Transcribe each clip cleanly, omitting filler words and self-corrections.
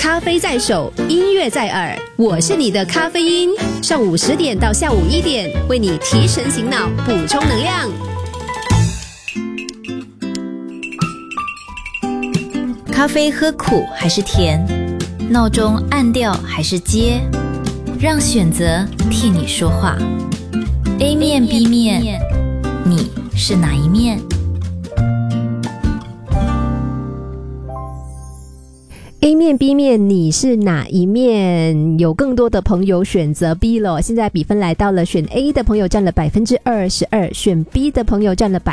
咖啡在手，音乐在耳，我是你的咖啡因。上午10点到下午1点，为你提神醒脑，补充能量。 咖啡喝苦还是甜？闹钟按掉还是接？让选择替你说话。A 面 B 面，你是哪一面 ？A 面 B 面，你是哪一面？有更多的朋友选择 B 了，现在比分来到了选 A 的朋友占了 22%， 选 B 的朋友占了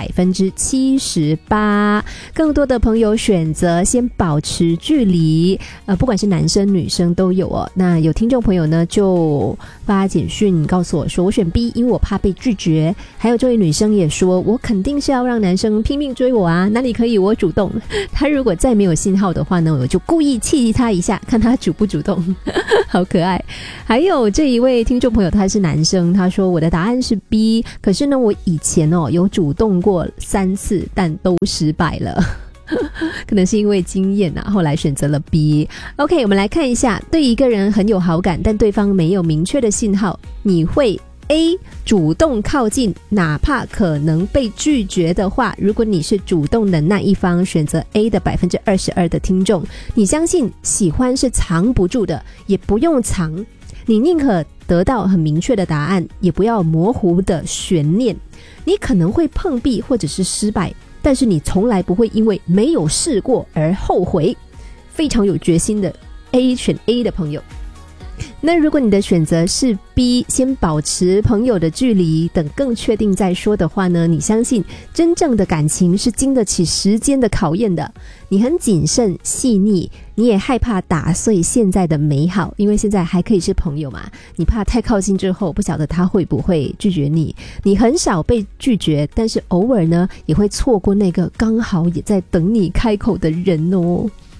78%， 更多的朋友选择先保持距离，不管是男生女生都有哦。那有听众朋友呢就发简讯告诉我说，我选 B， 因为我怕被拒绝。还有这位女生也说，我肯定是要让男生拼命追我啊，哪里可以我主动。他如果再没有信号的话呢，我就故意气他一下，看他主不主动。好可爱。还有这一位听众朋友，他是男生，他说我的答案是 B， 可是呢我以前有主动过3次，但都失败了。可能是因为经验啊，后来选择了 B。 OK， 我们来看一下，对一个人很有好感，但对方没有明确的信号，你会 A 主动靠近，哪怕可能被拒绝的话。如果你是主动的那一方，选择 A 的 22% 的听众，你相信喜欢是藏不住的，也不用藏，你宁可得到很明确的答案，也不要模糊的悬念。你可能会碰壁或者是失败，但是你从来不会因为没有试过而后悔。非常有决心的 A， 选 A 的朋友。那如果你的选择是 B， 先保持朋友的距离，等更确定再说的话呢，你相信真正的感情是经得起时间的考验的。你很谨慎细腻，你也害怕打碎现在的美好，因为现在还可以是朋友嘛，你怕太靠近之后不晓得他会不会拒绝你。你很少被拒绝，但是偶尔呢也会错过那个刚好也在等你开口的人哦。